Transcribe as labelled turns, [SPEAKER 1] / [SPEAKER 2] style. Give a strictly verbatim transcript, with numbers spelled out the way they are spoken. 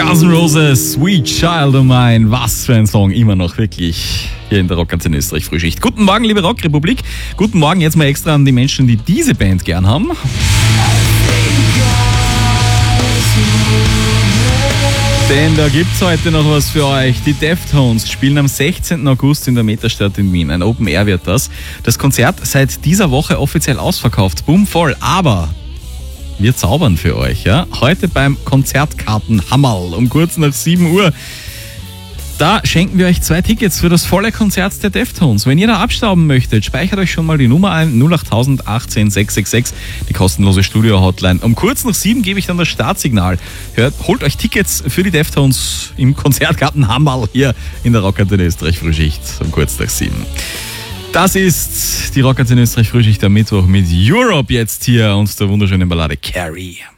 [SPEAKER 1] Guns N' Roses, Sweet Child of Mine. Was für ein Song, immer noch wirklich hier in der Rockantenne Österreich Frühschicht. Guten Morgen, liebe Rockrepublik. Guten Morgen jetzt mal extra an die Menschen, die diese Band gern haben. Denn da gibt's heute noch was für euch. Die Deftones spielen am sechzehnten August in der Metastadt in Wien. Ein Open Air wird das. Das Konzert seit dieser Woche offiziell ausverkauft. Boom, voll. Aber wir zaubern für euch, ja. Heute beim Konzertkartenhammerl um kurz nach sieben Uhr. Da schenken wir euch zwei Tickets für das volle Konzert der Deftones. Wenn ihr da abstauben möchtet, speichert euch schon mal die Nummer ein, null acht null null null achtzehn sechs sechs sechs, die kostenlose Studio-Hotline. Um kurz nach sieben gebe ich dann das Startsignal. Hört, holt euch Tickets für die Deftones im Konzertkartenhammerl hier in der Rockantenne Österreich Frühschicht um kurz nach sieben. Das ist die Rockantenne Österreich Frühschicht am Mittwoch mit Europe jetzt hier und der wunderschönen Ballade Carrie.